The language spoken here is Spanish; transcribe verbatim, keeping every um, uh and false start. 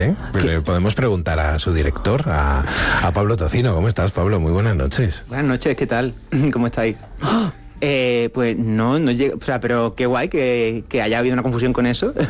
¿Eh? Le podemos preguntar a su director, a, a Pablo Tocino. ¿Cómo estás, Pablo? Muy buenas noches. Buenas noches, ¿qué tal? ¿Cómo estáis? Eh, pues no, no llega, o sea, pero qué guay que, que haya habido una confusión con eso.